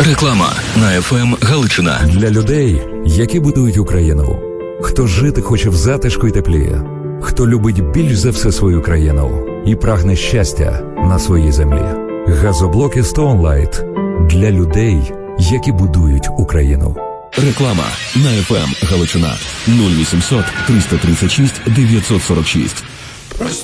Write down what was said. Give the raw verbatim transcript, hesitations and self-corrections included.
Реклама на еф ем Галичина. Для людей, які будують Україну. Хто жити хоче в затишку й теплі. Хто любить більш за все свою країну і прагне щастя на своїй землі. Газоблоки Stoneline для людей, які будують Україну. Реклама на еф ем Галичина. нуль вісімсот триста тридцять шість дев'ятсот сорок шість.